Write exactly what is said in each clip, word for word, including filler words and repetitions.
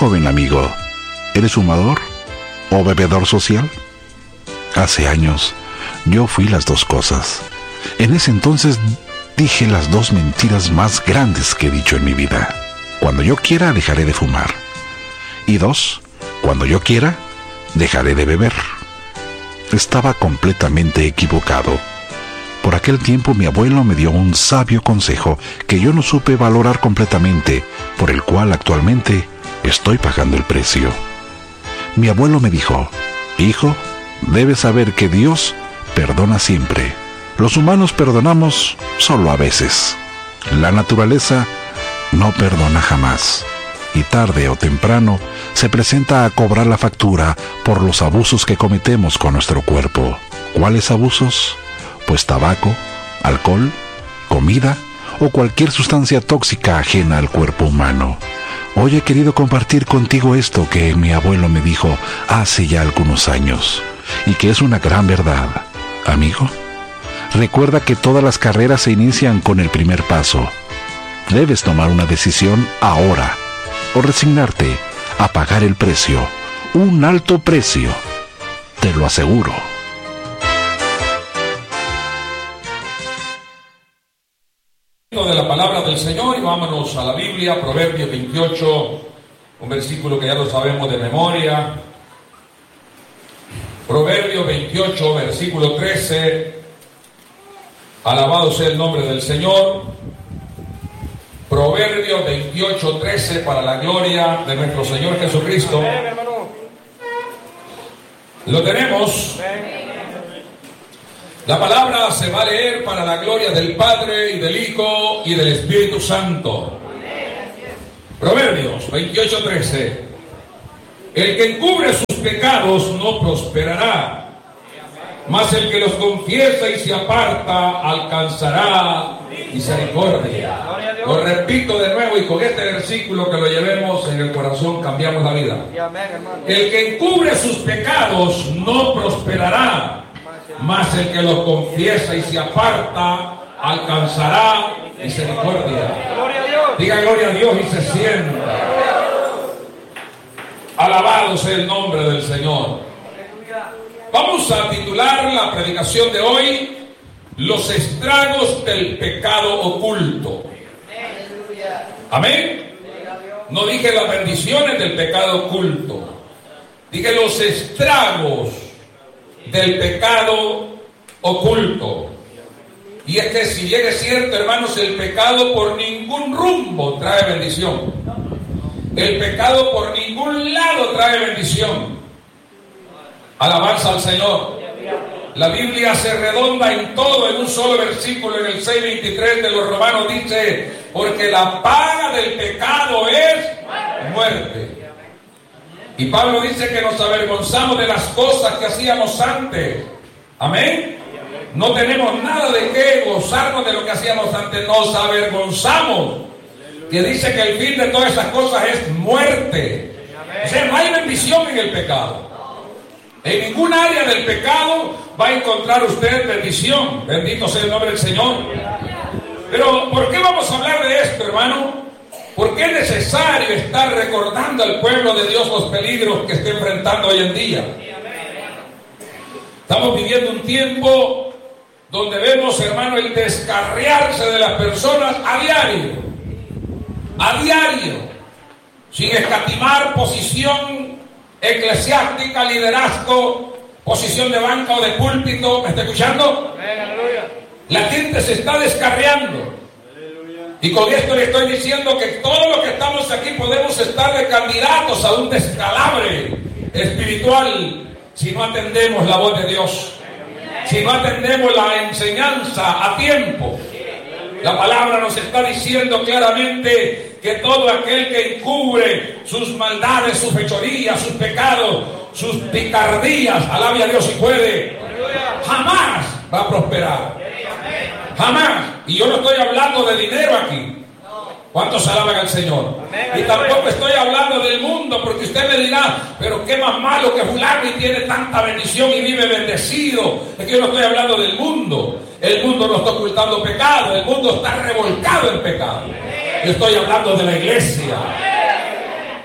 joven amigo, ¿eres fumador o bebedor social? Hace años, yo fui las dos cosas. En ese entonces dije las dos mentiras más grandes que he dicho en mi vida. Cuando yo quiera, dejaré de fumar. Y dos, cuando yo quiera, dejaré de beber. Estaba completamente equivocado. Por aquel tiempo mi abuelo me dio un sabio consejo que yo no supe valorar completamente, por el cual actualmente estoy pagando el precio. Mi abuelo me dijo: hijo, debes saber que Dios perdona siempre. Los humanos perdonamos solo a veces. La naturaleza no perdona jamás. Y tarde o temprano se presenta a cobrar la factura por los abusos que cometemos con nuestro cuerpo. ¿Cuáles abusos? Pues tabaco, alcohol, comida o cualquier sustancia tóxica ajena al cuerpo humano. Hoy he querido compartir contigo esto que mi abuelo me dijo hace ya algunos años y que es una gran verdad. Amigo, recuerda que todas las carreras se inician con el primer paso. Debes tomar una decisión ahora o resignarte a pagar el precio, un alto precio, te lo aseguro. De la palabra del Señor, y vámonos a la Biblia, Proverbios veintiocho, un versículo que ya lo sabemos de memoria. Proverbios veintiocho, versículo trece. Alabado sea el nombre del Señor. Proverbios veintiocho, trece, para la gloria de nuestro Señor Jesucristo. Lo tenemos. La palabra se va a leer para la gloria del Padre y del Hijo y del Espíritu Santo. Proverbios veintiocho, trece. El que encubre sus pecados no prosperará, mas el que los confiesa y se aparta alcanzará misericordia. Lo repito de nuevo, y con este versículo que lo llevemos en el corazón cambiamos la vida. El que encubre sus pecados no prosperará, mas el que los confiesa y se aparta alcanzará misericordia. Diga gloria a Dios y se sienta. Alabado sea el nombre del Señor. Vamos a titular la predicación de hoy: los estragos del pecado oculto. Amén. No dije las bendiciones del pecado oculto, dije los estragos del pecado oculto. Y es que si bien es cierto, hermanos, el pecado por ningún rumbo trae bendición. El pecado por ningún lado trae bendición. Alabanza al Señor. La Biblia se redonda en todo en un solo versículo. En el seis veintitrés de los Romanos dice: porque la paga del pecado es muerte. Y Pablo dice que nos avergonzamos de las cosas que hacíamos antes. Amén. No tenemos nada de qué gozarnos de lo que hacíamos antes. Nos avergonzamos, que dice que el fin de todas esas cosas es muerte. O sea, no hay bendición en el pecado. En ningún área del pecado va a encontrar usted bendición. Bendito sea el nombre del Señor. Pero ¿por qué vamos a hablar de esto, hermano? Porque es necesario estar recordando al pueblo de Dios los peligros que está enfrentando hoy en día. Estamos viviendo un tiempo donde vemos, hermano, el descarriarse de las personas a diario, a diario, sin escatimar posición eclesiástica, liderazgo, posición de banca o de púlpito. ¿Me está escuchando? La gente se está descarriando. Y con esto le estoy diciendo que todos los que estamos aquí podemos estar de candidatos a un descalabre espiritual si no atendemos la voz de Dios, si no atendemos la enseñanza a tiempo. La palabra nos está diciendo claramente que todo aquel que encubre sus maldades, sus fechorías, sus pecados, sus picardías, alabe a Dios si puede, jamás va a prosperar. Jamás. Y yo no estoy hablando de dinero aquí. ¿Cuántos alaban al Señor? Y tampoco estoy hablando del mundo, porque usted me dirá: pero qué más malo que fulano y tiene tanta bendición y vive bendecido. Es que yo no estoy hablando del mundo. El mundo no está ocultando pecado, el mundo está revolcado en pecado. Yo estoy hablando de la iglesia.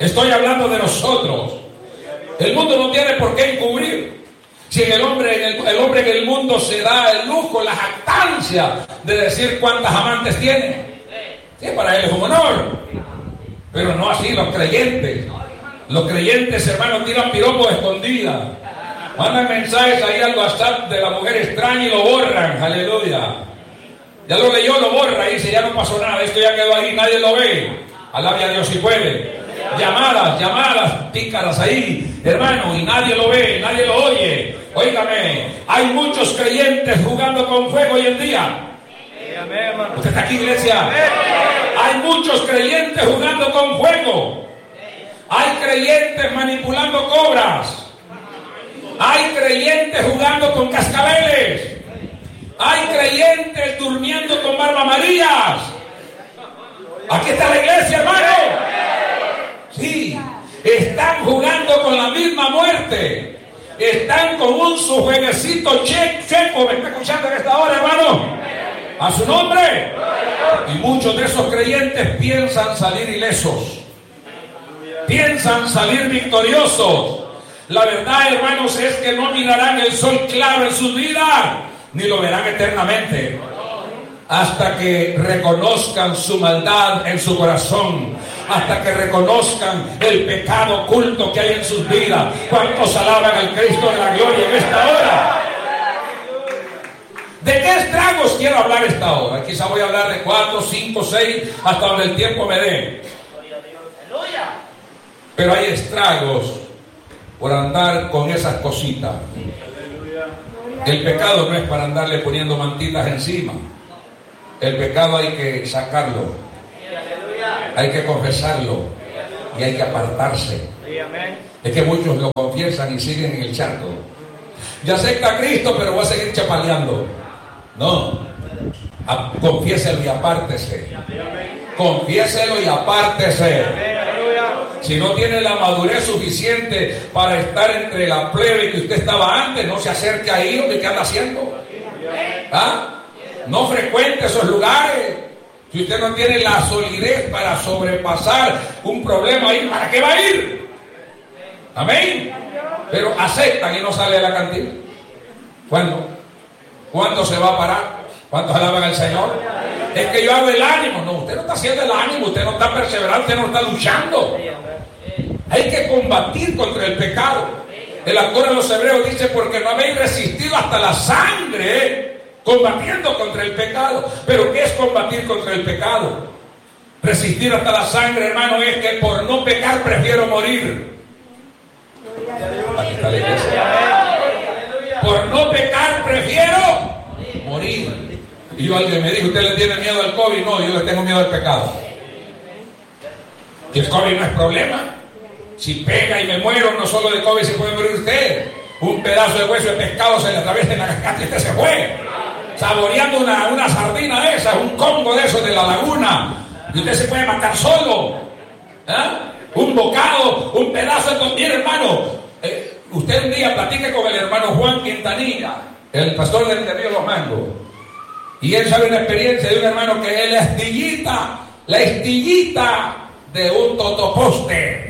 Estoy hablando de nosotros. El mundo no tiene por qué encubrir. Si el hombre, el, el hombre en el mundo se da el lujo, la jactancia de decir cuántas amantes tiene. Sí, para él es un honor. Pero no así los creyentes. Los creyentes, hermanos, tiran piropos escondidas. Mandan mensajes ahí al WhatsApp de la mujer extraña y lo borran. Aleluya. Ya lo leyó, lo borra y dice, ya no pasó nada. Esto ya quedó ahí, nadie lo ve. Alabe a Dios si puede. Llamadas, llamadas pícaras ahí, hermano, y nadie lo ve, nadie lo oye. Óigame, hay muchos creyentes jugando con fuego hoy en día. ¿Usted está aquí, iglesia? Hay muchos creyentes jugando con fuego. Hay creyentes manipulando cobras. Hay creyentes jugando con cascabeles. Hay creyentes durmiendo con barbamarías. Aquí está la iglesia, hermano. Sí, están jugando con la misma muerte. Están con un su jueguecito checo. ¿Me está escuchando en esta hora, hermano? A su nombre. Y muchos de esos creyentes piensan salir ilesos. Piensan salir victoriosos. La verdad, hermanos, es que no mirarán el sol claro en sus vidas, ni lo verán eternamente, hasta que reconozcan su maldad en su corazón, hasta que reconozcan el pecado oculto que hay en sus vidas. ¿Cuántos alaban al Cristo de la gloria en esta hora? ¿De qué estragos quiero hablar esta hora? Quizá voy a hablar de cuatro, cinco, seis, hasta donde el tiempo me dé. Pero hay estragos por andar con esas cositas. El pecado no es para andarle poniendo mantitas encima. El pecado hay que sacarlo, hay que confesarlo y hay que apartarse. Es que muchos lo confiesan y siguen en el charco. Ya acepta a Cristo, pero va a seguir chapaleando. No, confiéselo y apártese. Confiéselo y apártese. Si no tiene la madurez suficiente para estar entre la plebe que usted estaba antes, no se acerque ahí. ¿Lo que anda haciendo? ¿Ah? No frecuente esos lugares. Si usted no tiene la solidez para sobrepasar un problema ahí, ¿para qué va a ir? Amén. Pero aceptan y no sale de la cantina. ¿Cuándo? ¿Cuándo se va a parar? ¿Cuántos alaban al Señor? Es que yo hago el ánimo. No, usted no está haciendo el ánimo, usted no está perseverando, usted no está luchando. Hay que combatir contra el pecado. El autor de los Hebreos dice, porque no habéis resistido hasta la sangre, combatiendo contra el pecado. ¿Pero qué es combatir contra el pecado? Resistir hasta la sangre, hermano, es que por no pecar prefiero morir. Aquí está la iglesia. Por no pecar prefiero morir. Y yo, alguien me dijo, ¿usted le tiene miedo al COVID? No, yo le tengo miedo al pecado. Y el COVID no es problema. Si pega y me muero, no solo de COVID se puede morir usted. Un pedazo de hueso de pescado se le atraviesa en la cascata y usted se fue. Saboreando una, una sardina de esa, un congo de esos de la laguna. Y usted se puede matar solo. ¿Eh? Un bocado, un pedazo de comida, hermano. Eh, usted un día platique con el hermano Juan Quintanilla, el pastor del Río Los Mangos. Y él sabe una experiencia de un hermano que es la estillita, la estillita de un totoposte.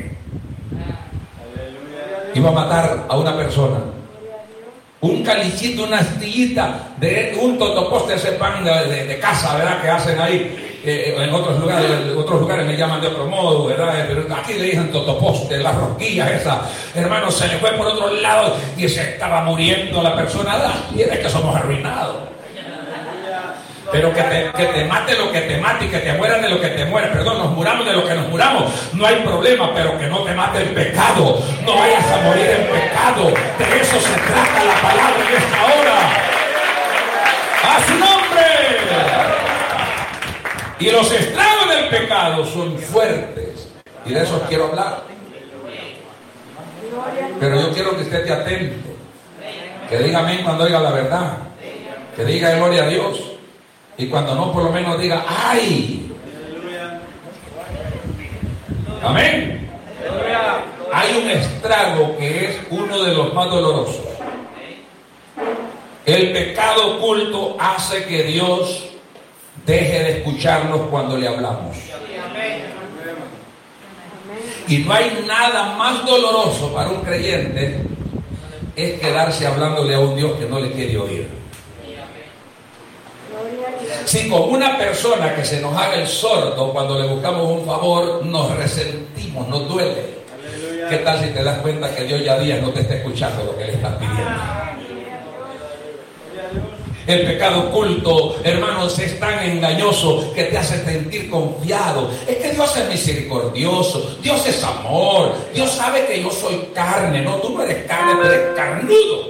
Iba a matar a una persona. Un calichito, una astillita de un totoposte, ese pan de, de, de casa, ¿verdad? Que hacen ahí. Eh, en otros lugares, en otros lugares le llaman de otro modo, ¿verdad? Pero aquí le dicen totoposte, las rosquillas esas. Hermano, se le fue por otro lado y se estaba muriendo la persona. Y es que somos arruinados. Pero que te, que te mate lo que te mate y que te mueran de lo que te mueras. Perdón, nos muramos de lo que nos muramos. No hay problema, pero que no te mate el pecado. No vayas a morir en pecado. De eso se trata la palabra en esta hora. ¡A su nombre! Y los estragos del pecado son fuertes. Y de eso quiero hablar. Pero yo quiero que usted esté atento. Que diga amén cuando oiga la verdad. Que diga gloria a Dios. Y cuando no, por lo menos diga ¡ay! Amén. Hay un estrago que es uno de los más dolorosos. El pecado oculto hace que Dios deje de escucharnos cuando le hablamos. Y no hay nada más doloroso para un creyente es quedarse hablándole a un Dios que no le quiere oír. Si con una persona que se nos haga el sordo cuando le buscamos un favor, nos resentimos, nos duele. ¿Qué tal si te das cuenta que Dios ya días no te está escuchando lo que le estás pidiendo? El pecado oculto, hermanos, es tan engañoso que te hace sentir confiado. Es que Dios es misericordioso, Dios es amor, Dios sabe que yo soy carne. No, tú no eres carne, tú eres carnudo.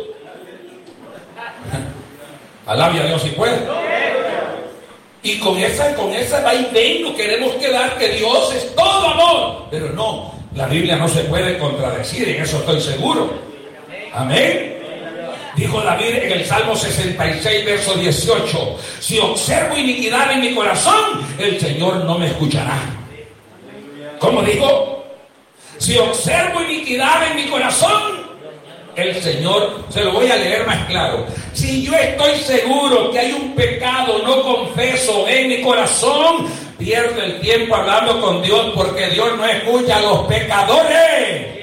Alabe a Dios si puede. Y con esa, con esa vaivén nos queremos quedar que Dios es todo amor. Pero no, la Biblia no se puede contradecir, en eso estoy seguro. Amén. Dijo David en el Salmo sesenta y seis, verso dieciocho: si observo iniquidad en mi corazón, el Señor no me escuchará. ¿Cómo dijo? Si observo iniquidad en mi corazón, el Señor, se lo voy a leer más claro. Si yo estoy seguro que hay un pecado no confeso en mi corazón, pierdo el tiempo hablando con Dios, porque Dios no escucha a los pecadores.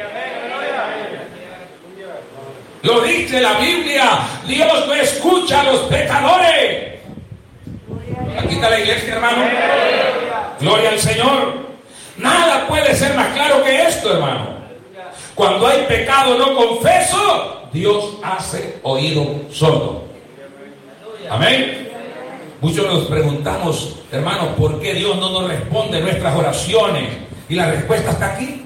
Lo dice la Biblia, Dios no escucha a los pecadores. Aquí está la iglesia, hermano. Gloria al Señor. Nada puede ser más claro que esto, hermano. Cuando hay pecado no confeso, Dios hace oído sordo. Amén. Muchos nos preguntamos, hermanos, ¿por qué Dios no nos responde nuestras oraciones? Y la respuesta está aquí.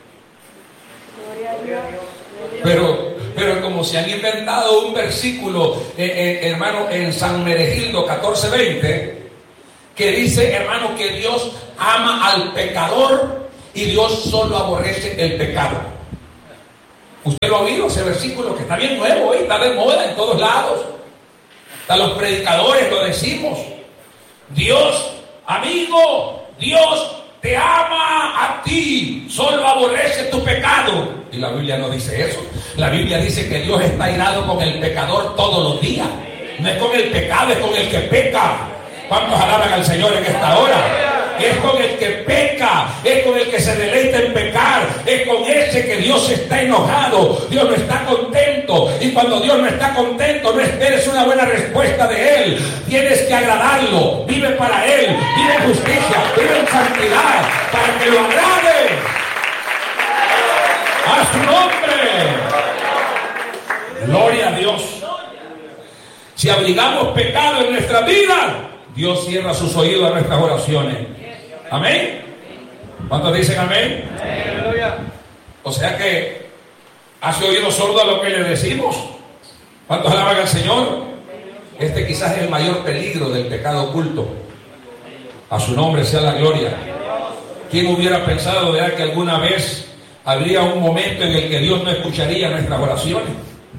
Pero, pero como se han inventado un versículo, eh, eh, hermano, en San Meregildo catorce veinte, que dice, hermano, que Dios ama al pecador y Dios solo aborrece el pecado. ¿Usted lo ha oído ese versículo que está bien nuevo hoy, está de moda en todos lados? Hasta los predicadores lo decimos. Dios, amigo, Dios te ama a ti, solo aborrece tu pecado. Y la Biblia no dice eso. La Biblia dice que Dios está airado con el pecador todos los días. No es con el pecado, es con el que peca. ¿Cuántos alaban al Señor en esta hora? Es con el que peca, es con el que se deleita en pecar, es con ese que Dios está enojado, Dios no está contento. Y cuando Dios no está contento, no esperes una buena respuesta de Él. Tienes que agradarlo, vive para Él, vive en justicia, vive en santidad, para que lo agrade. ¡A su nombre! Gloria a Dios. Si abrigamos pecado en nuestra vida, Dios cierra sus oídos a nuestras oraciones. Amén. ¿Cuántos dicen amén? Aleluya. O sea que hace oído sordo a lo que le decimos. ¿Cuántos alaban al Señor? Este quizás es el mayor peligro del pecado oculto. A su nombre sea la gloria. ¿Quién hubiera pensado de que alguna vez habría un momento en el que Dios no escucharía nuestras oraciones?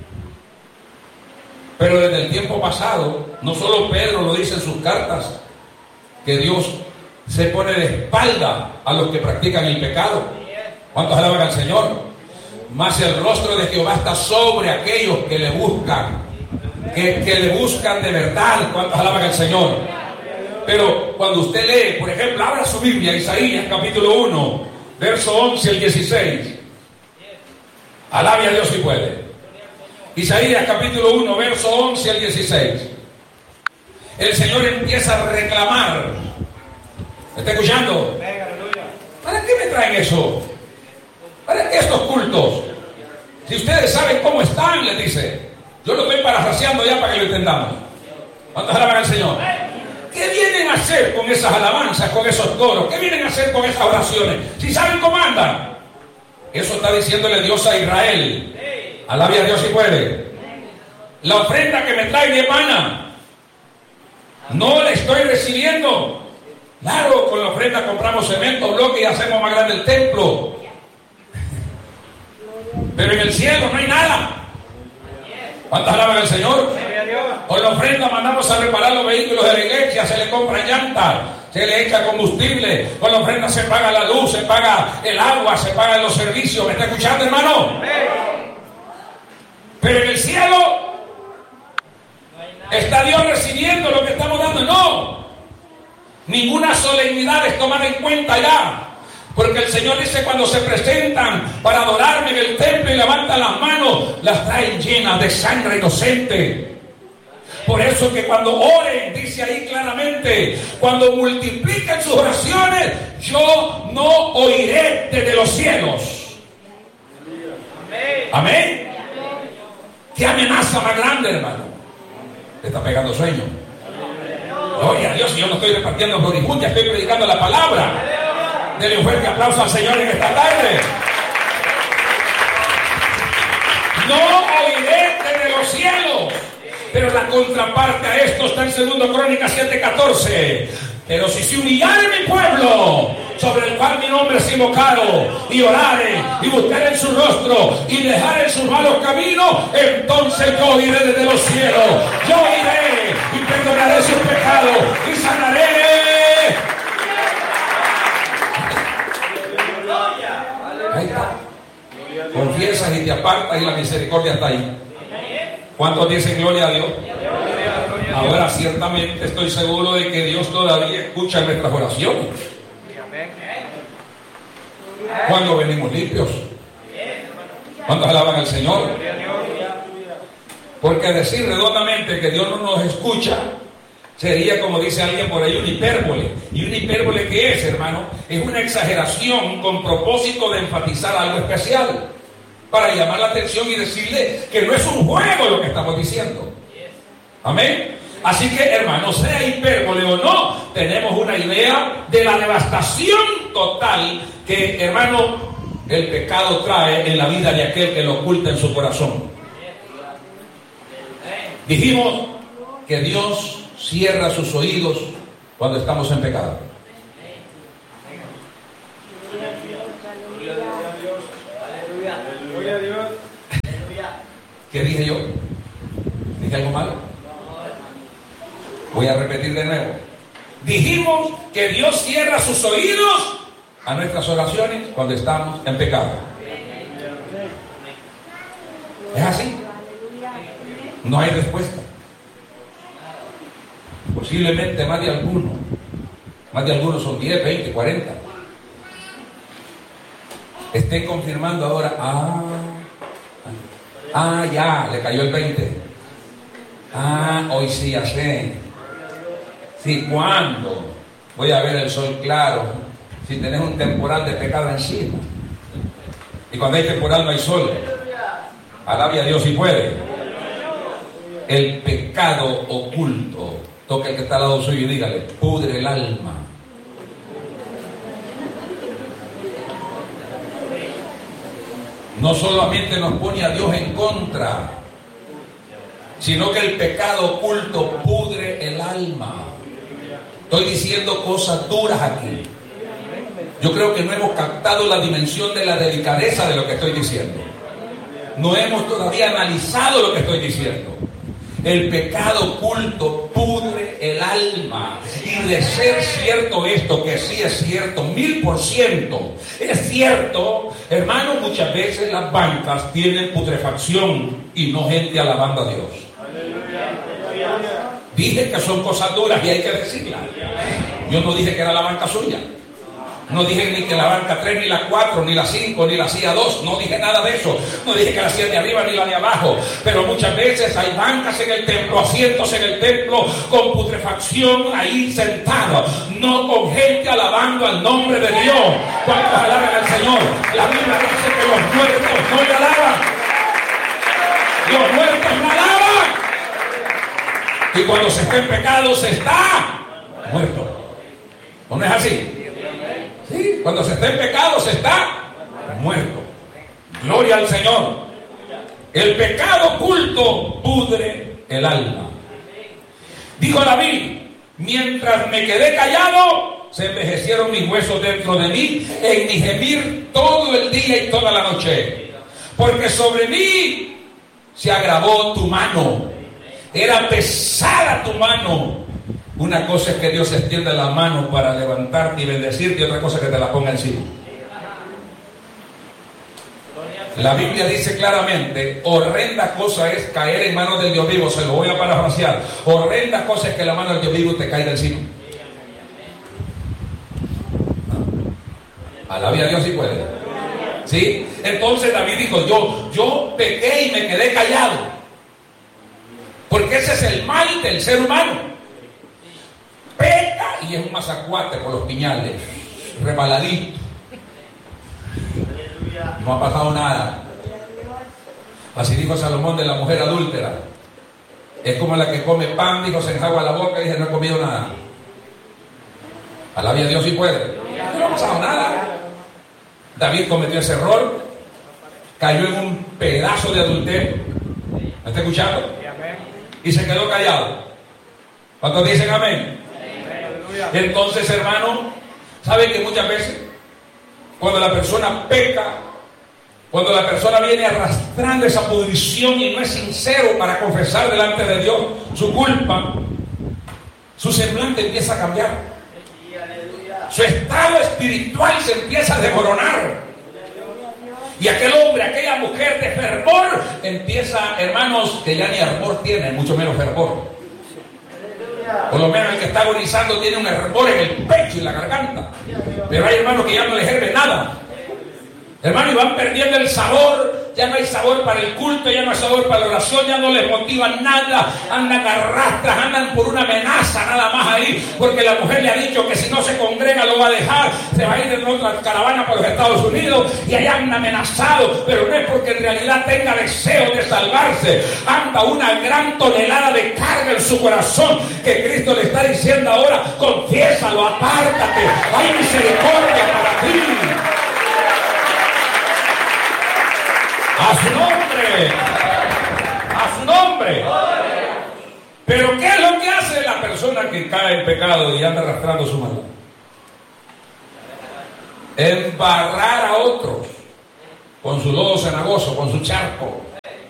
Pero desde el tiempo pasado, no solo Pedro lo dice en sus cartas, que Dios se pone de espalda a los que practican el pecado. ¿Cuántos alaban al Señor? Mas el rostro de Jehová está sobre aquellos que le buscan, que, que le buscan de verdad. ¿Cuántos alaban al Señor? Pero cuando usted lee, por ejemplo, abra su Biblia, Isaías capítulo uno, verso once al dieciséis. Alabe a Dios si puede. Isaías capítulo uno, verso once al dieciséis. El Señor empieza a reclamar. ¿Me está escuchando? ¿Para qué me traen eso? ¿Para qué estos cultos? Si ustedes saben cómo están, les dice. Yo lo estoy parafraseando ya para que lo entendamos. ¿Cuántos alaban al Señor? ¿Qué vienen a hacer con esas alabanzas, con esos coros? ¿Qué vienen a hacer con esas oraciones? Si saben cómo andan. Eso está diciéndole Dios a Israel. Alabe a Dios si puede. La ofrenda que me trae mi hermana, no la estoy recibiendo. Claro, con la ofrenda compramos cemento, bloque y hacemos más grande el templo. Pero en el cielo no hay nada. ¿Cuántas alaban al Señor? Con la ofrenda mandamos a reparar los vehículos de la iglesia, se le compra llantas, se le echa combustible. Con la ofrenda se paga la luz, se paga el agua, se pagan los servicios. ¿Me está escuchando, hermano? Pero en el cielo está Dios recibiendo lo que estamos dando. No, ninguna solemnidad es tomada en cuenta ya. Porque el Señor dice, cuando se presentan para adorarme en el templo y levantan las manos, las traen llenas de sangre inocente. Por eso que cuando oren, dice ahí claramente, cuando multipliquen sus oraciones, yo no oiré desde los cielos. Amén. ¿Qué amenaza más grande, hermano? Te está pegando sueño. Gloria a Dios, y yo no estoy repartiendo floripundia, estoy predicando la palabra. Denle un fuerte aplauso al Señor en esta tarde. No oiré desde los cielos. Pero la contraparte a esto está en segundo Crónicas siete catorce. Pero si se humillare mi pueblo, sobre el cual mi nombre es invocado, y orare, y buscare en su rostro, y dejare sus malos caminos, entonces yo iré desde los cielos. Yo iré y perdonaré sus pecados, y sanaré. Ahí está. Confiesas y te apartas y la misericordia está ahí. ¿Cuántos dicen gloria a Dios? Ahora ciertamente estoy seguro de que Dios todavía escucha nuestras oraciones. Cuando venimos limpios, cuando alaban al Señor. Porque decir redondamente que Dios no nos escucha sería, como dice alguien por ahí, una hipérbole. ¿Y una hipérbole qué es, hermano? Es una exageración con propósito de enfatizar algo especial, para llamar la atención y decirle que no es un juego lo que estamos diciendo. Amén. Así que, hermano, sea hipérbole o no, tenemos una idea de la devastación total que, hermano, el pecado trae en la vida de aquel que lo oculta en su corazón. Dijimos que Dios cierra sus oídos cuando estamos en pecado. ¿Qué dije yo? ¿Dije algo malo? Voy a repetir de nuevo. Dijimos que Dios cierra sus oídos a nuestras oraciones cuando estamos en pecado. ¿Es así? No hay respuesta. Posiblemente más de algunos. Más de algunos son diez, veinte, cuarenta. Estén confirmando ahora. Ah, ah, ya, le cayó el veinte. Ah, hoy sí, ya sé. Sí, ¿cuándo voy a ver el sol claro? Si tenés un temporal de pecado encima. Y cuando hay temporal no hay sol. Alabe a Dios si puede. El pecado oculto. Toque el que está al lado suyo y dígale, pudre el alma. No solamente nos pone a Dios en contra, sino que el pecado oculto pudre el alma. Estoy diciendo cosas duras aquí. Yo creo que no hemos captado la dimensión de la delicadeza de lo que estoy diciendo. No hemos todavía analizado lo que estoy diciendo. El pecado oculto pudre el alma. Y de ser cierto esto, que sí es cierto, mil por ciento, es cierto, hermano, muchas veces las bancas tienen putrefacción y no gente alabando a Dios. Dije que son cosas duras y hay que decirlas. Yo no dije que era la banca suya. No dije ni que la banca tres, ni la cuatro, ni la cinco, ni la C I A dos. No dije nada de eso. No dije que la C I A de arriba ni la de abajo. Pero muchas veces hay bancas en el templo, asientos en el templo, con putrefacción ahí sentados. No con gente alabando al nombre de Dios. ¿Cuántos alaban al Señor? La Biblia dice que los muertos no le alaban. Los muertos no alaban. Y cuando se está en pecado se está muerto. ¿No es así? Sí, cuando se está en pecado se está muerto. Gloria al Señor. El pecado oculto pudre el alma. Dijo David, mientras me quedé callado, se envejecieron mis huesos dentro de mí, en mi gemir todo el día y toda la noche. Porque sobre mí se agravó tu mano. Era pesada tu mano. Una cosa es que Dios extienda la mano para levantarte y bendecirte, y otra cosa es que te la ponga encima. La Biblia dice claramente, horrenda cosa es caer en manos del Dios vivo. Se lo voy a parafrasear. Horrenda cosa es que la mano del Dios vivo te caiga encima. Alabia a Dios si puede. ¿Sí? Entonces David dijo, yo, yo pequé y me quedé callado. Porque ese es el mal del ser humano. Peca y es un mazacuate por los piñales, rebaladito. No ha pasado nada. Así dijo Salomón de la mujer adúltera. Es como la que come pan, dijo, se enjagua la boca y dice, no he comido nada. Alabia a Dios si puede. No ha pasado nada. David cometió ese error, cayó en un pedazo de adulterio. ¿Me está escuchando? Y se quedó callado. ¿Cuántos dicen amén? Entonces, hermano, ¿saben que muchas veces cuando la persona peca, cuando la persona viene arrastrando esa pudrición y no es sincero para confesar delante de Dios su culpa, su semblante empieza a cambiar? Su estado espiritual se empieza a desmoronar. Y aquel hombre, aquella mujer de fervor, empieza, hermanos, que ya ni hervor tiene, mucho menos fervor. Por lo menos el que está agonizando tiene un hervor en el pecho y la garganta. Pero hay hermanos que ya no les herve nada. Hermanos, y van perdiendo el sabor. Ya no hay sabor para el culto, ya no hay sabor para la oración, ya no les motiva nada. Andan a rastras, andan por una amenaza nada más ahí. Porque la mujer le ha dicho que si no se congrega lo va a dejar. Se va a ir en otra caravana por los Estados Unidos. Y allá anda amenazado. Pero no es porque en realidad tenga deseo de salvarse. Anda una gran tonelada de carga en su corazón. Que Cristo le está diciendo ahora, confiésalo, apártate. Hay misericordia para ti. A su nombre, a su nombre. Pero ¿qué es lo que hace la persona que cae en pecado y anda arrastrando su mano? Embarrar a otros con su lodo cenagoso, con su charco.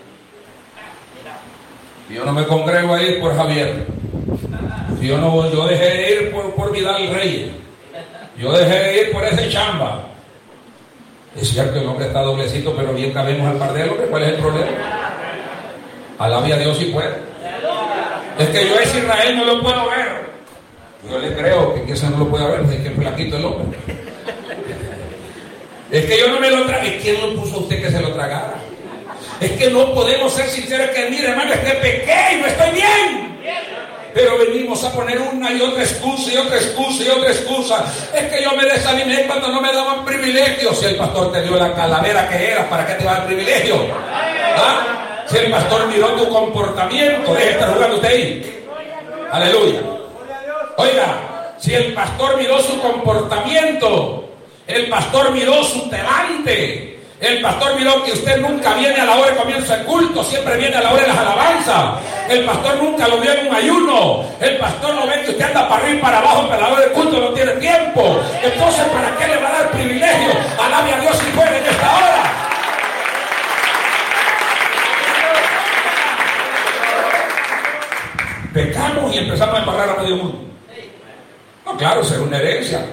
Si yo no me congrego a ir por Javier, si yo no, yo dejé de ir por, por Vidal Reyes, yo dejé de ir por ese chamba. Es cierto que el hombre está doblecito, pero bien cabemos al par de él. ¿Cuál es el problema? Alabia a Dios si puede. Es que yo es Israel, no lo puedo ver. Yo le creo que ese no lo puede ver, es que es flaquito el hombre. Es que yo no me lo tragué. ¿Quién lo puso a usted que se lo tragara? Es que no podemos ser sinceros, que mire, hermano, es que pequé y no estoy bien. Pero venimos a poner una y otra excusa y otra excusa y otra excusa. Es que yo me desanimé cuando no me daban privilegios. Si el pastor te dio la calavera que eras, ¿para qué te va a dar privilegio? ¿Ah? Si el pastor miró tu comportamiento, deje de estar jugando usted ahí. Aleluya. Oiga, si el pastor miró su comportamiento, el pastor miró su talante, el pastor miró que usted nunca viene a la hora de comienzo del culto, siempre viene a la hora de las alabanzas. El pastor nunca lo vio en un ayuno. El pastor no ve que usted anda para arriba y para abajo, pero a la hora del culto no tiene tiempo. Entonces, ¿para qué le va a dar privilegio? Alabe a Dios si puede en esta hora. Pecamos y empezamos a embarrar a medio mundo. No, claro, será una herencia.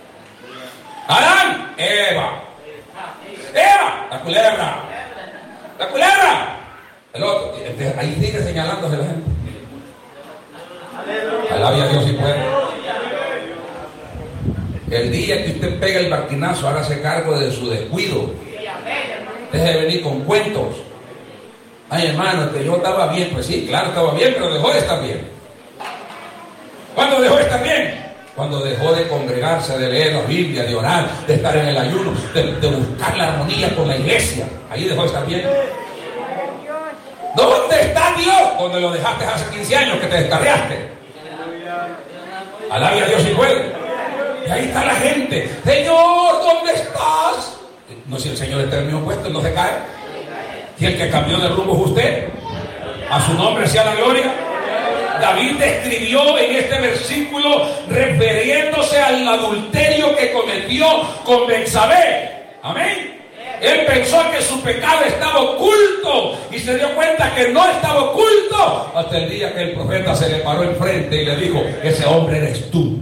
Adán, Eva. Eva, la culebra. La culebra. El otro, ahí sigue señalándose la gente. Alabia a Dios si puede. El día que usted pega el martinazo, hágase cargo de su descuido. Deje de venir con cuentos. Ay, hermano, que yo estaba bien. Pues sí, claro, estaba bien, pero dejó de estar bien. ¿Cuándo dejó de estar bien? Cuando dejó de congregarse, de leer la Biblia, de orar, de estar en el ayuno, de, de buscar la armonía con la iglesia. Ahí dejó de estar bien. ¿Dónde está Dios? Donde lo dejaste hace quince años que te descarriaste. Alabia a Dios si puede. Y ahí está la gente. Señor, ¿dónde estás? No, si el Señor está en el mismo puesto, no se cae. Si el que cambió de rumbo es usted, a su nombre sea la gloria. David describió en este versículo refiriéndose al adulterio que cometió con Betsabé. Amén. Él pensó que su pecado estaba oculto y se dio cuenta que no estaba oculto hasta el día que el profeta se le paró enfrente y le dijo: ese hombre eres tú.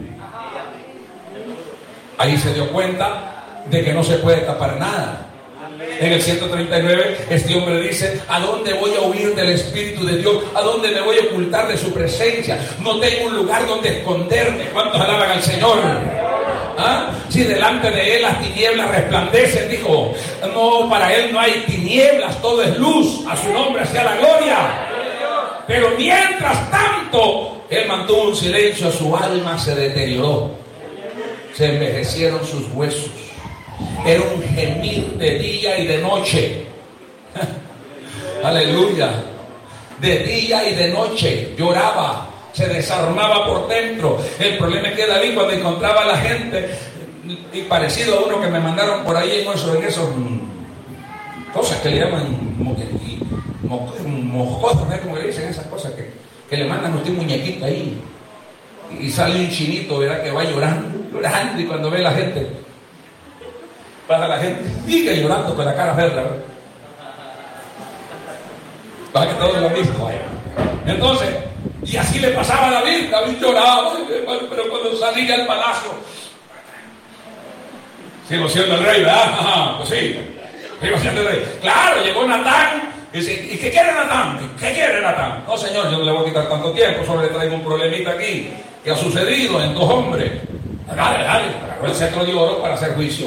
Ahí se dio cuenta de que no se puede tapar nada. En el ciento treinta y nueve, este hombre dice: ¿a dónde voy a huir del Espíritu de Dios? ¿A dónde me voy a ocultar de su presencia? No tengo un lugar donde esconderme. ¿Cuántos alaban al Señor? ¿Ah? Si delante de él las tinieblas resplandecen, dijo, no, para él no hay tinieblas, todo es luz, a su nombre sea la gloria. Pero mientras tanto, él mantuvo un silencio, su alma se deterioró, se envejecieron sus huesos. Era un gemir de día y de noche. Aleluya. De día y de noche lloraba, se desarmaba por dentro. El problema es que David, cuando encontraba a la gente, y parecido a uno que me mandaron por ahí en esos, en esos cosas que le llaman moscosos, ¿no? Como le dicen esas cosas que, que le mandan a usted un muñequito ahí, y sale un chinito, verá que va llorando, llorando, y cuando ve a la gente, pasa la gente, sigue llorando con la cara verde, para que todo es lo mismo. Entonces, y así le pasaba a David. David lloraba, pero cuando salía al palacio, sigo siendo el rey, ¿verdad? Ajá, pues sí, sigo siendo el rey. Claro, llegó Natán y dice, ¿y qué quiere Natán? ¿Qué quiere Natán? No, señor, yo no le voy a quitar tanto tiempo, solo le traigo un problemita aquí que ha sucedido en dos hombres. Dale, dale, agarró el cetro de oro para hacer juicio.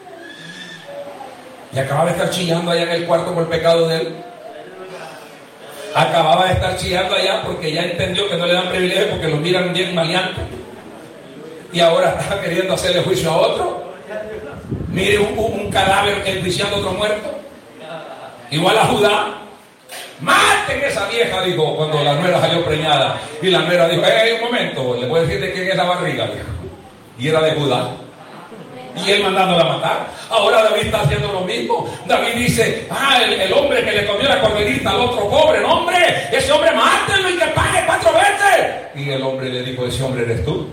Y acababa de estar chillando allá en el cuarto por el pecado de él. Acababa de estar chillando allá porque ya entendió que no le dan privilegio porque lo miran bien maleante. Y ahora está queriendo hacerle juicio a otro. Mire un, un cadáver enjuiciando a otro muerto. Igual a Judá. Maten esa vieja, dijo, cuando la nuera salió preñada. Y la nuera dijo, hey, un momento, le voy a decir de quién es la barriga, dijo. Y era de Judá. Y él mandándola a matar. Ahora David está haciendo lo mismo. David dice, ah, el, el hombre que le comió la corderita al otro pobre, no, hombre, ese hombre mátenlo y que pague cuatro veces. Y el hombre le dijo, ese hombre eres tú.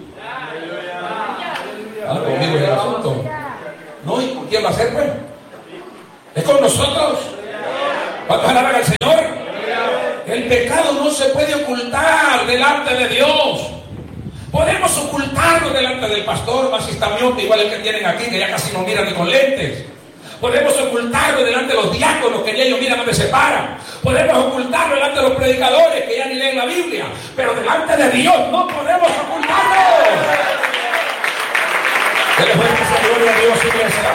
Ah, conmigo es el asunto. No, ¿y con quién va a ser, pues? Es con nosotros. ¿Cuántos alaban al Señor? El pecado no se puede ocultar delante de Dios. Podemos ocultarlo delante del pastor, más si está miope, igual el que tienen aquí, que ya casi no miran ni con lentes. Podemos ocultarlo delante de los diáconos, que ya ellos miran donde se paran. Podemos ocultarlo delante de los predicadores, que ya ni leen la Biblia. Pero delante de Dios no podemos ocultarlo. Dele fuerte esa gloria a Dios, iglesia.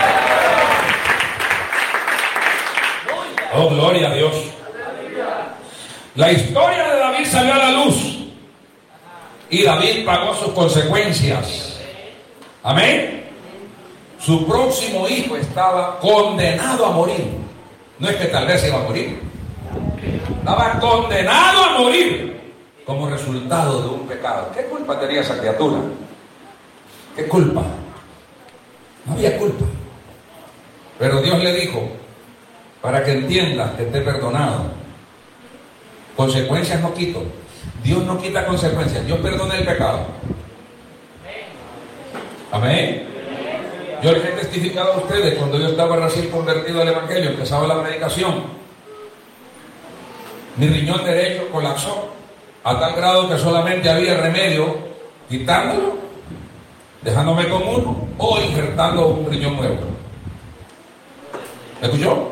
Oh, gloria a Dios. La historia de David salió a la luz. Y David pagó sus consecuencias. Amén. Su próximo hijo estaba condenado a morir. No es que tal vez iba a morir. Estaba condenado a morir como resultado de un pecado. ¿Qué culpa tenía esa criatura? ¿Qué culpa? No había culpa. Pero Dios le dijo, para que entiendas que esté perdonado, consecuencias no quito. Dios no quita consecuencias, Dios perdona el pecado. Amén. Yo les he testificado a ustedes cuando yo estaba recién convertido al Evangelio, empezaba la predicación. Mi riñón derecho colapsó a tal grado que solamente había remedio quitándolo, dejándome con uno o injertando un riñón nuevo. ¿Me escuchó?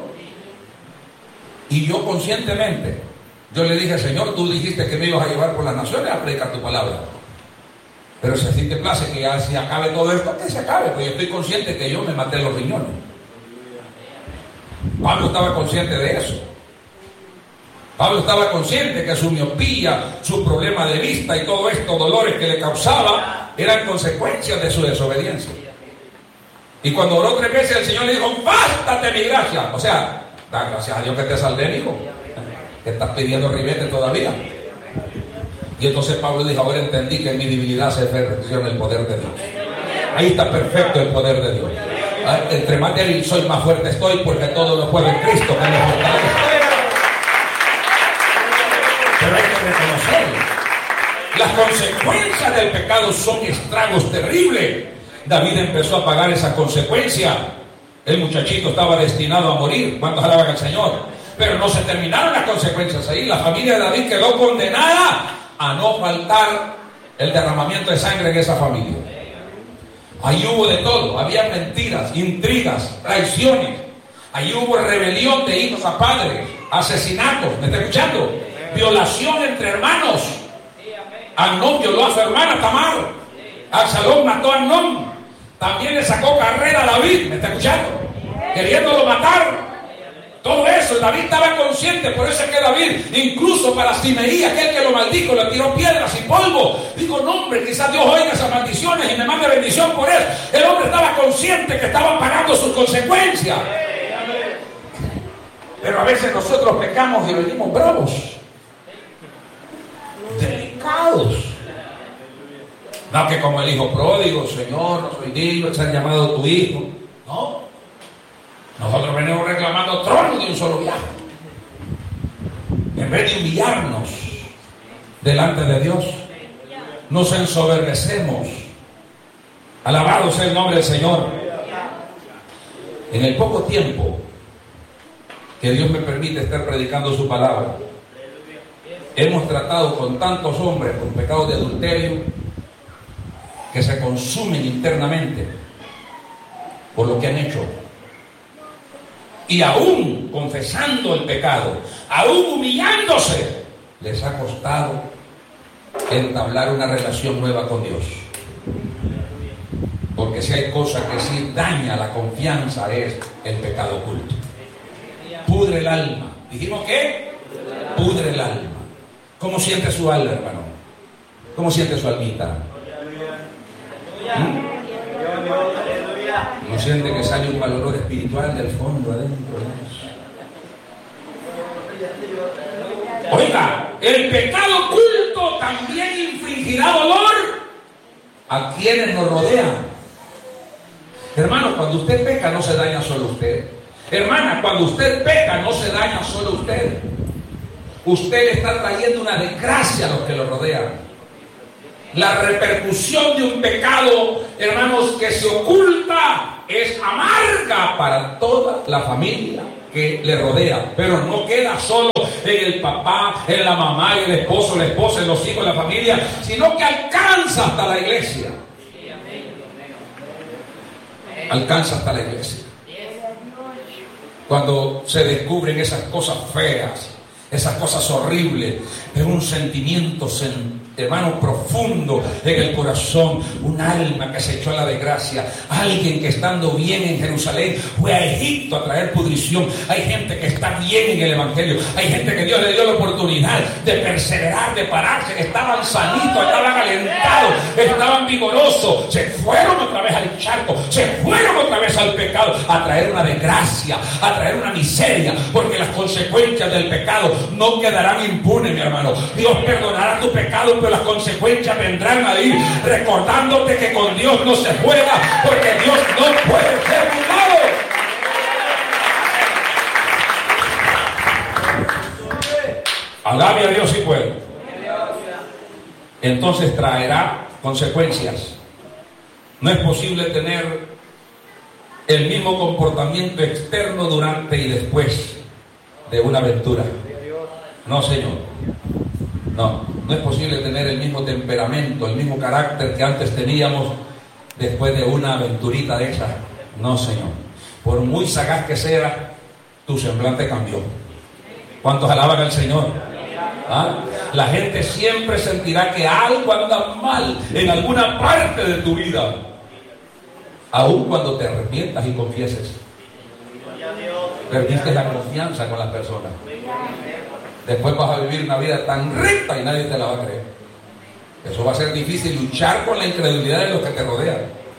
Y yo conscientemente, yo le dije, Señor, tú dijiste que me ibas a llevar por las naciones a predicar tu palabra. Pero si así te place que ya se acabe todo esto, que se acabe, porque yo estoy consciente que yo me maté los riñones. Pablo estaba consciente de eso. Pablo estaba consciente que su miopía, su problema de vista y todos estos dolores que le causaba eran consecuencias de su desobediencia. Y cuando oró tres veces, el Señor le dijo, bástate mi gracia. O sea, da gracias a Dios que te salvé, hijo. Que estás pidiendo ribete todavía. Y entonces Pablo dijo, ahora entendí que en mi debilidad se perfecciona el poder de Dios. Ahí está perfecto el poder de Dios. Entre más débil soy, más fuerte estoy, porque todo lo puedo en Cristo que me fortalece. Pero hay que reconocerlo. Las consecuencias del pecado son estragos terribles. David empezó a pagar esas consecuencias. El muchachito estaba destinado a morir. ¿Cuántos alaban al Señor? Pero no se terminaron las consecuencias ahí. La familia de David quedó condenada a no faltar el derramamiento de sangre en esa familia. Ahí hubo de todo. Había mentiras, intrigas, traiciones. Ahí hubo rebelión de hijos a padres, asesinatos. ¿Me está escuchando? Violación entre hermanos. Amnón violó a su hermana Tamar. Absalón mató a Amnón. también le sacó carrera a David, ¿me está escuchando? Queriéndolo matar. Todo eso, David estaba consciente, por eso es que David, incluso para Simeí, aquel que lo maldijo, le tiró piedras y polvo, dijo, no hombre, quizás Dios oiga esas maldiciones y me mande bendición por él. El hombre estaba consciente que estaban pagando sus consecuencias. Pero a veces nosotros pecamos y venimos bravos, delicados. No, que como el hijo pródigo, Señor, no soy digno de ser llamado tu hijo. No. Nosotros venimos reclamando trono de un solo viaje. En vez de humillarnos delante de Dios, nos ensoberbecemos. Alabado sea el nombre del Señor. En el poco tiempo que Dios me permite estar predicando su palabra, hemos tratado con tantos hombres con pecados de adulterio que se consumen internamente por lo que han hecho. Y aún confesando el pecado, aún humillándose, les ha costado entablar una relación nueva con Dios. Porque si hay cosa que sí daña la confianza es el pecado oculto. Pudre el alma. ¿Dijimos qué? Pudre el alma. ¿Cómo siente su alma, hermano? ¿Cómo siente su almita? ¿Mm? ¿No siente que sale un mal olor espiritual del fondo adentro? Oiga, el pecado oculto también infligirá dolor a quienes nos rodean. Hermano, cuando usted peca no se daña solo usted. Hermana, cuando usted peca no se daña solo usted. Usted le está trayendo una desgracia a los que lo rodean. La repercusión de un pecado, hermanos, que se oculta es amarga para toda la familia que le rodea. Pero no queda solo en el papá, en la mamá, en el esposo, la esposa, en los hijos, en la familia, sino que alcanza hasta la iglesia. Alcanza hasta la iglesia. Cuando se descubren esas cosas feas, esas cosas horribles, es un sentimiento, hermano, profundo en el corazón, un alma que se echó a la desgracia, alguien que estando bien en Jerusalén fue a Egipto a traer pudrición. Hay gente que está bien en el evangelio, hay gente que Dios le dio la oportunidad de perseverar, de pararse, que estaban sanitos, estaban alentados, estaban vigorosos, se fueron otra vez al charco, se fueron otra vez al pecado, a traer una desgracia, a traer una miseria, porque las consecuencias del pecado no quedarán impunes, mi hermano. Dios perdonará tu pecado, pero las consecuencias vendrán ahí, recordándote que con Dios no se juega, porque Dios no puede ser burlado. Alabe a Dios si puede. Entonces traerá consecuencias. No es posible tener el mismo comportamiento externo durante y después de una aventura. No, señor. No, no es posible tener el mismo temperamento, el mismo carácter que antes teníamos después de una aventurita de esa. No, señor. Por muy sagaz que sea, tu semblante cambió. ¿Cuántos alaban al Señor? ¿Ah? La gente siempre sentirá que algo anda mal en alguna parte de tu vida, aun cuando te arrepientas y confieses. Perdiste la confianza con las personas. Después vas a vivir una vida tan recta y nadie te la va a creer. Eso va a ser difícil, luchar con la incredulidad de los que te rodean.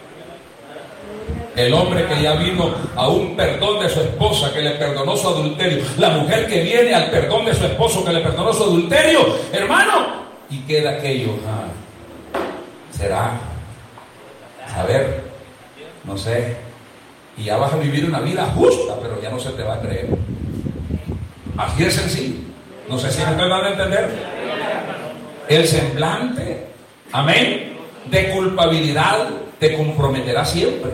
El hombre que ya vino a un perdón de su esposa, que le perdonó su adulterio. La mujer que viene al perdón de su esposo, que le perdonó su adulterio. Hermano, y queda aquello. Ah, ¿será? A ver, no sé. Y ya vas a vivir una vida justa, pero ya no se te va a creer. Así de sencillo. No sé si me estoy dando a entender. El semblante, amén, de culpabilidad te comprometerá siempre.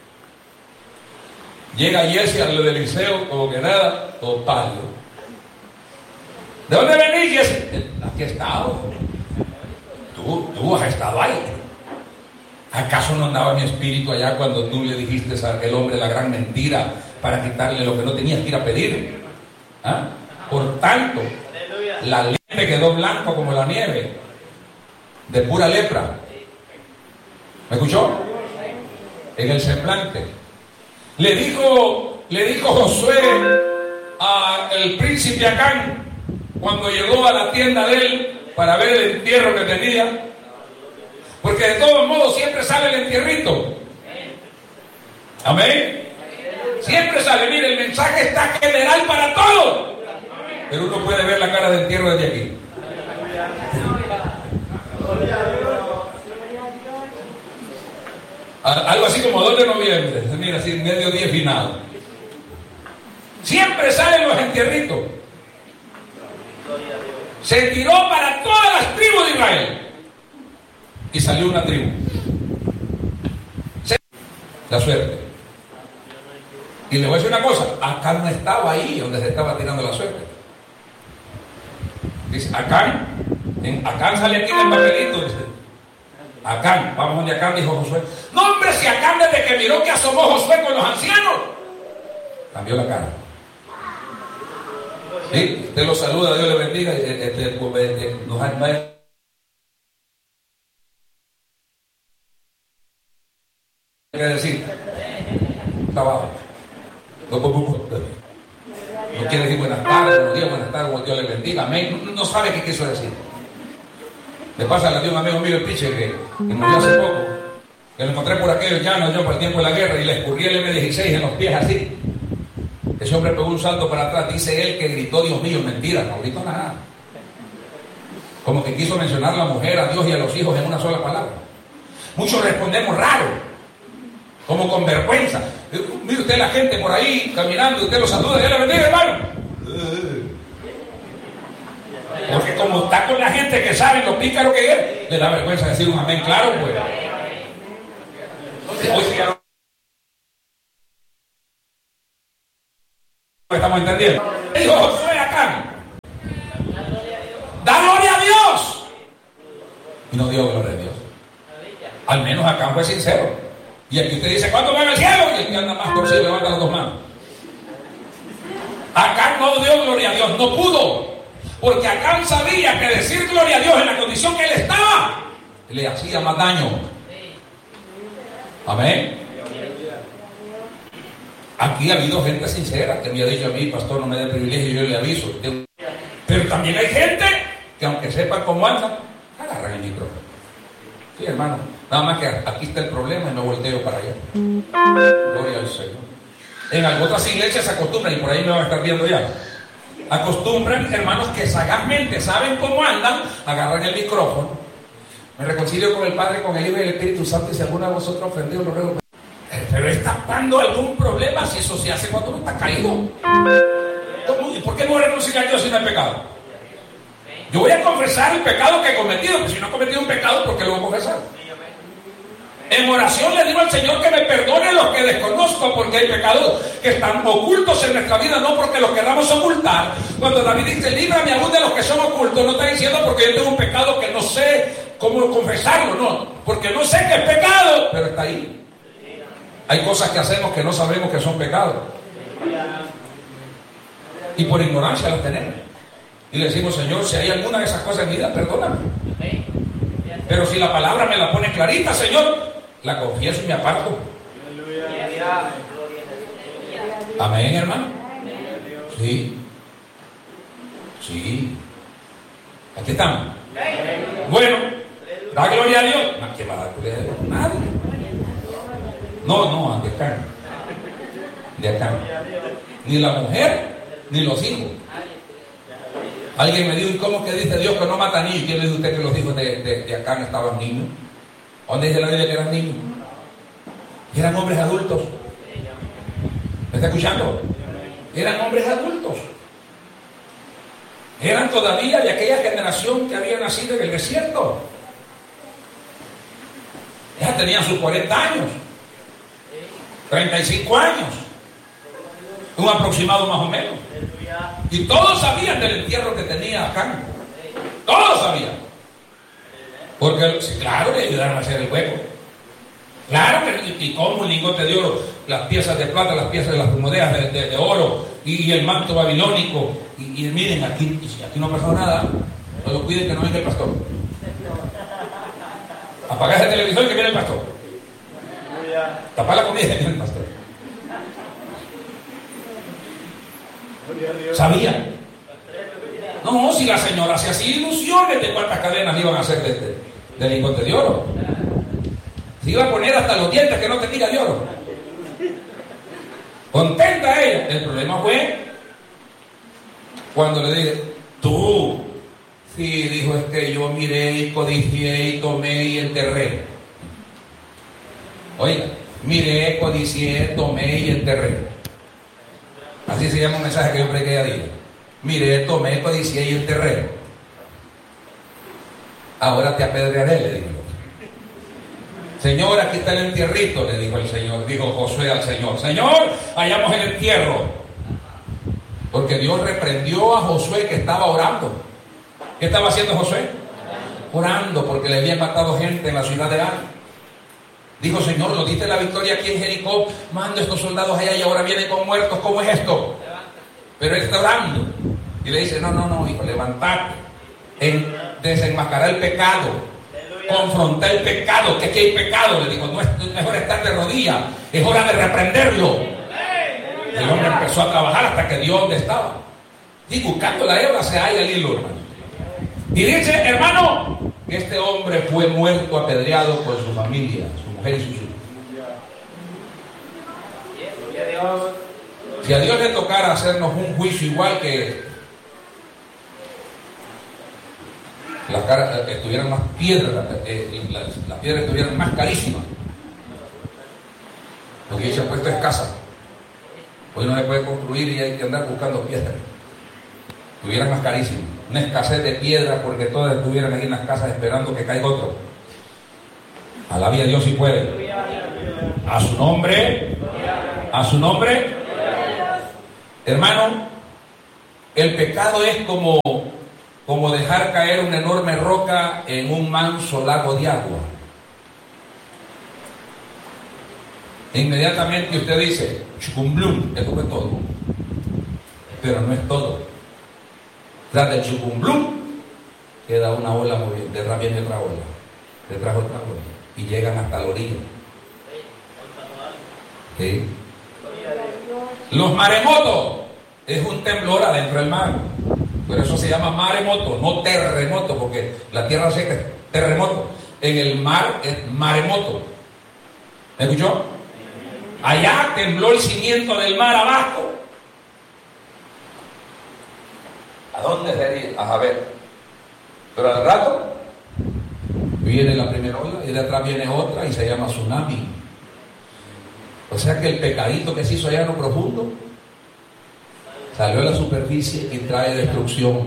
Llega Jesse al del liceo, como que nada, todo pálido. ¿De dónde venís, Jesse? Aquí he estado. Tú, tú has estado ahí. ¿Acaso no andaba mi espíritu allá cuando tú le dijiste a aquel hombre la gran mentira para quitarle lo que no tenías que ir a pedir? ¿Ah? Por tanto, la leche quedó blanco como la nieve, de pura lepra. ¿Me escuchó? en el semblante. Le dijo, le dijo Josué al príncipe Acán, cuando llegó a la tienda de él para ver el entierro que tenía, porque de todos modos siempre sale el entierrito. Amén. Siempre sale. Mire, el mensaje está general para todos, pero uno puede ver la cara de entierro desde aquí. Algo así como dos de noviembre, mira, así medio día final. Siempre salen los entierritos. Se tiró para todas las tribus de Israel y salió una tribu. La suerte. Y le voy a decir una cosa, Acán no estaba ahí donde se estaba tirando la suerte. Dice, Acán, en Acán sale aquí en el papelito, dice, Acán, vamos donde Acán, dijo Josué. No, hombre, si Acán desde que miró que asomó Josué con los ancianos, cambió la cara. Sí, usted lo saluda, Dios le bendiga. Este, nos ha que decir, trabajo. No, no quiere decir buenas tardes, buenos días, buenas tardes, Dios le bendiga, amén. No, no sabe qué quiso decir. Le pasa a un amigo mío el piche que, que murió hace poco, que lo encontré por aquellos llanos yo por el tiempo de la guerra y le escurrí el eme dieciséis en los pies así. Ese hombre pegó un salto para atrás, dice él que gritó, Dios mío, mentira, no gritó nada. Como que quiso mencionar a la mujer, a Dios y a los hijos en una sola palabra. Muchos respondemos raro, como con vergüenza. Mire usted la gente por ahí caminando, usted lo saluda, Dios le bendiga, hermano. Porque como está con la gente que sabe lo pícaro que es, le da vergüenza decir un amén claro, pues. Hoy sí ya no estamos entendiendo. Dijo Josué acá, da gloria a Dios. Y no dio gloria a Dios. Al menos acá fue sincero. Y aquí usted dice, ¿cuánto va en el cielo? Y el que anda más torcido levanta las dos manos. Acá no dio gloria a Dios, no pudo. Porque Acán sabía que decir gloria a Dios en la condición que él estaba le hacía más daño. Amén. Aquí ha habido gente sincera que me ha dicho a mí, pastor, no me dé privilegio, yo le aviso. Pero también hay gente que aunque sepan cómo anda, agarran el micrófono. Sí, hermano, nada más que aquí está el problema y me volteo para allá. Gloria al Señor. En algunas iglesias se acostumbran, y por ahí me van a estar viendo ya, acostumbran, hermanos, que sagazmente saben cómo andan, agarran el micrófono. Me reconcilio con el Padre, con el Hijo y el Espíritu Santo, y si alguno de vosotros ofendido, lo ruego. Pero está dando algún problema si eso se hace cuando uno está caído. ¿Y por qué no renunciar a Dios si no hay pecado? Yo voy a confesar el pecado que he cometido, porque si no he cometido un pecado, ¿por qué lo voy a confesar? En oración le digo al Señor que me perdone los que desconozco, porque hay pecados que están ocultos en nuestra vida, no porque los queramos ocultar. Cuando David dice, líbrame aún de los que son ocultos, no está diciendo porque yo tengo un pecado que no sé cómo confesarlo, no, porque no sé que es pecado, pero está ahí. Hay cosas que hacemos que no sabemos que son pecados, y por ignorancia las tenemos. Y le decimos, Señor, si hay alguna de esas cosas en mi vida, perdóname. Pero si la palabra me la pone clarita, Señor, la confieso y me aparto. Amén, hermano. Sí. Sí. Aquí estamos. Bueno, da gloria a Dios. ¿Qué va a dar gloria a Dios? Nadie. No, no, de acá. De acá. Ni la mujer, ni los hijos. Alguien me dijo, ¿y cómo que dice Dios que no mata niños? ¿Quién le dice usted que los hijos de, de, de acá no estaban niños? ¿Dónde dice la Biblia que eran niños? Eran hombres adultos. ¿Me está escuchando? Eran hombres adultos. Eran todavía de aquella generación que había nacido en el desierto. Ya tenían sus cuarenta años, treinta y cinco años, un aproximado más o menos. Y todos sabían del entierro que tenía Acán. Todos sabían. Porque, claro, le ayudaron a hacer el hueco. Claro que, y como un lingote de oro, las piezas de plata, las piezas de las monedas de, de, de oro, y, y el manto babilónico. Y, y miren, aquí, aquí no ha pasado nada. No lo cuiden que no venga el pastor. Apaga ese televisor y que viene el pastor. Tapar la comida, el pastor. Sabía. No, si la señora se hacía ilusiones de cuántas cadenas iban a hacer de, de, de lingote de oro. Se iba a poner hasta los dientes que no tenía de oro. Contenta ella. El problema fue cuando le dije, tú, sí, dijo, es que yo miré y codicié y tomé y enterré. Oiga, miré, codicié, tomé y enterré. Así se llama un mensaje que yo prediqué a día. Miré, tomé, codicié y enterré. Ahora te apedrearé, le dijo. Señor, aquí está el entierrito, le dijo el Señor. Dijo Josué al Señor, Señor, hallamos el entierro. Porque Dios reprendió a Josué que estaba orando. ¿Qué estaba haciendo Josué? Orando, porque le habían matado gente en la ciudad de Ai. Dijo, Señor, nos diste la victoria aquí en Jericó, mando a estos soldados allá y ahora vienen con muertos, ¿cómo es esto? Pero él está orando. Y le dice, no, no, no, hijo, levantate, en desenmascarar el pecado, confrontar el pecado, que aquí hay pecado. Le dijo, no, es mejor estar de rodillas, es hora de reprenderlo. El hombre empezó a trabajar hasta que dio donde estaba. Y buscando la hebra se halla el hilo, hermano. Y dice, hermano, que este hombre fue muerto, apedreado por su familia, su mujer y sus hijos. Si a Dios le tocara hacernos un juicio igual que las caras estuvieran más piedras, eh, las, las piedras estuvieran más carísimas, porque hoy se ha puesto escasa. Hoy no se puede construir y hay que andar buscando piedras. Estuvieran más carísimas. Una escasez de piedras porque todas estuvieran ahí en las casas esperando que caiga otro. Alabe a Dios si puede. A su nombre. A su nombre. Hermano, el pecado es como, como dejar caer una enorme roca en un manso lago de agua. Inmediatamente usted dice, chucumblum, esto fue todo. Pero no es todo. Tras del chucumblum queda una ola moviendo, detrás viene otra ola, detrás otra ola, y llegan hasta la orilla. ¿Sí? Los maremotos es un temblor adentro del mar, pero eso se llama maremoto, no terremoto, porque la tierra seca es terremoto. En el mar es maremoto. ¿Me escuchó? Allá tembló el cimiento del mar abajo. ¿A dónde sería? A ver. Pero al rato viene la primera ola y de atrás viene otra y se llama tsunami. O sea que el pecadito que se hizo allá en lo profundo salió a la superficie y trae destrucción.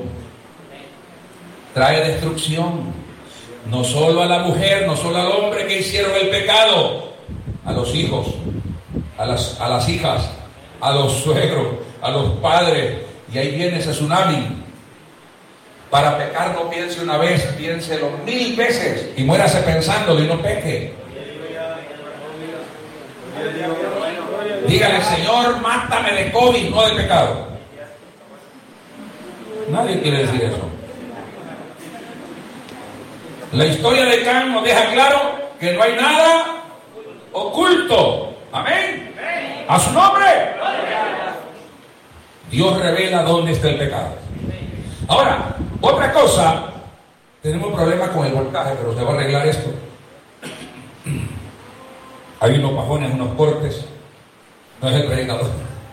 Trae destrucción. No solo a la mujer, no solo al hombre que hicieron el pecado, a los hijos, a las, a las hijas, a los suegros, a los padres. Y ahí viene ese tsunami. Para pecar no piense una vez, piénselo mil veces y muérase pensándolo y no peque. Dígale, Señor, mátame de COVID, no de pecado. Nadie quiere decir eso. La historia de Can nos deja claro que no hay nada oculto. Amén. A su nombre. Dios revela dónde está el pecado. Ahora, otra cosa, tenemos problemas con el voltaje, pero usted va a arreglar esto. Hay unos pajones, unos cortes. No es el predicador.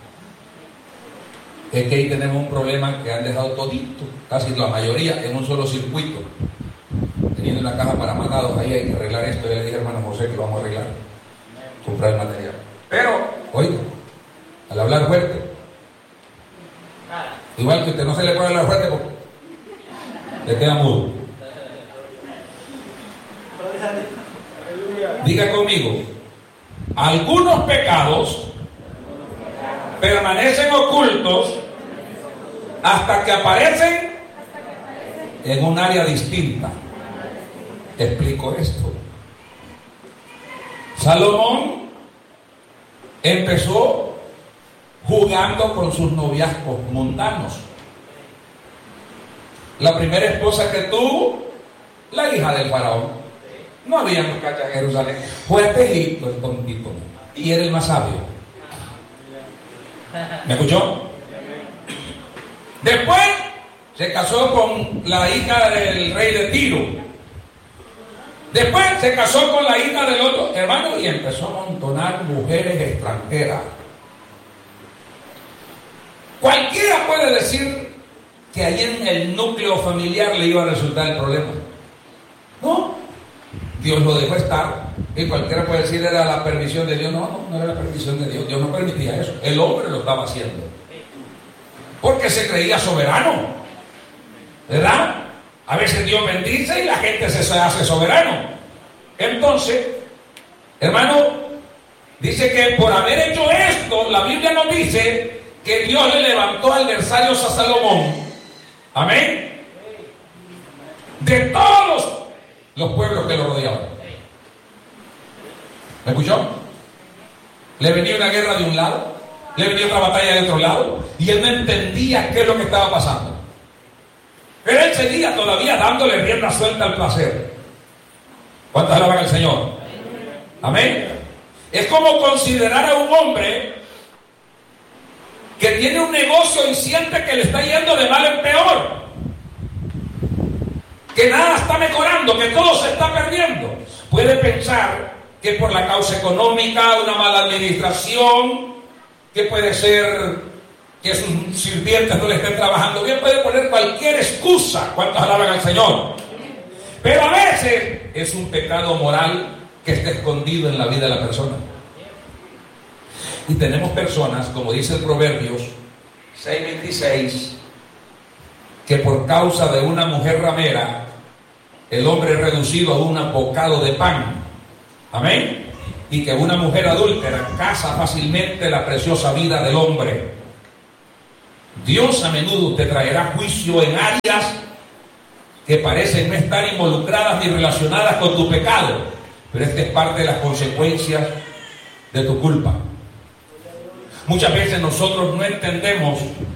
Es que ahí tenemos un problema que han dejado todito, casi la mayoría, en un solo circuito. Teniendo una caja para matados, ahí hay que arreglar esto. Yo le dije, hermano José, que lo vamos a arreglar. Comprar el material. Pero, oiga, al hablar fuerte, igual que usted no se le puede hablar fuerte porque le queda mudo. Diga conmigo, algunos pecados permanecen ocultos hasta que aparecen en un área distinta. Explico esto. Salomón empezó jugando con sus noviazgos mundanos. La primera esposa que tuvo, la hija del faraón. No había muchachas en Jerusalén. Fue a Egipto el tontito. Y era el más sabio. ¿Me escuchó? Después se casó con la hija del rey de Tiro. Después se casó con la hija del otro hermano y empezó a amontonar mujeres extranjeras. Cualquiera puede decir que ahí en el núcleo familiar le iba a resultar el problema. No, Dios lo dejó estar. Y cualquiera puede decir era la permisión de Dios. No, no, no era la permisión de Dios. Dios no permitía eso. El hombre lo estaba haciendo. Porque se creía soberano. ¿Verdad? A veces Dios bendice y la gente se hace soberano. Entonces, hermano, dice que por haber hecho esto, la Biblia nos dice que Dios le levantó adversarios a Salomón. Amén. De todos los pueblos que lo rodeaban. ¿Me escuchó? Le venía una guerra de un lado, le venía otra batalla de otro lado, y él no entendía qué es lo que estaba pasando. Pero él seguía todavía dándole rienda suelta al placer. ¿Cuántos alaban al Señor? Amén. Es como considerar a un hombre que tiene un negocio y siente que le está yendo de mal en peor, que nada está mejorando, que todo se está perdiendo. Puede pensar que por la causa económica, una mala administración, que puede ser que sus sirvientes no le estén trabajando bien, puede poner cualquier excusa. ¿Cuántos alaban al Señor? Pero a veces es un pecado moral que está escondido en la vida de la persona. Y tenemos personas, como dice el Proverbios seis veintiséis, que por causa de una mujer ramera, el hombre es reducido a un bocado de pan. Amén. Y que una mujer adúltera caza fácilmente la preciosa vida del hombre. Dios a menudo te traerá juicio en áreas que parecen no estar involucradas ni relacionadas con tu pecado, pero esta es parte de las consecuencias de tu culpa. Muchas veces nosotros no entendemos